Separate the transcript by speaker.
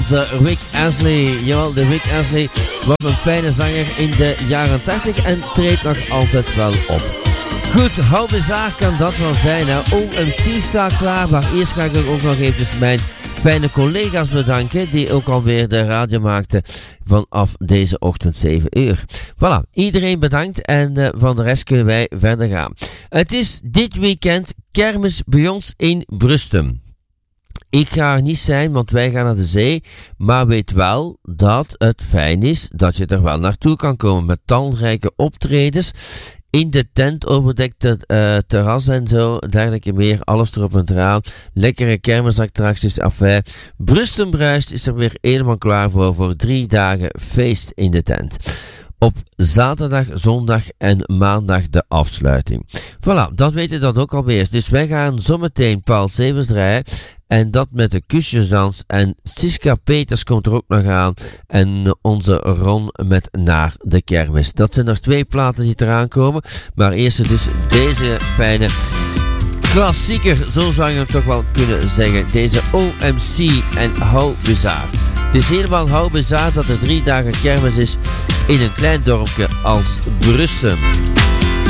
Speaker 1: onze Rick Astley. Jawel, de Rick Astley was een fijne zanger in de jaren 80 en treedt nog altijd wel op. Goed, how bizar kan dat wel zijn, hè? OMC staat klaar, maar eerst ga ik ook nog eventjes mijn fijne collega's bedanken die ook alweer de radio maakten vanaf deze ochtend 7 uur. Voilà, iedereen bedankt en van de rest kunnen wij verder gaan. Het is dit weekend kermis bij ons in Brustem. Ik ga er niet zijn, want wij gaan naar de zee, maar weet wel dat het fijn is dat je er wel naartoe kan komen met talrijke optredens. In de tent, overdekte terras en zo, dergelijke meer, alles erop en eraan. Lekkere kermisattracties, affaire. Brustem bruist is er weer helemaal klaar voor 3 dagen feest in de tent. Op zaterdag, zondag en maandag de afsluiting. Voilà, dat weet je dat ook alweer. Dus wij gaan zometeen Paul Severs draaien. En dat met de kusjesdans. En Siska Peters komt er ook nog aan. En onze Ron met Naar de Kermis. Dat zijn nog 2 platen die eraan komen. Maar eerst dus deze fijne klassieker. Zo zou je het toch wel kunnen zeggen. Deze OMC en How Bizar. Het is helemaal how bizar dat er 3 dagen kermis is in een klein dorpje als Brustem.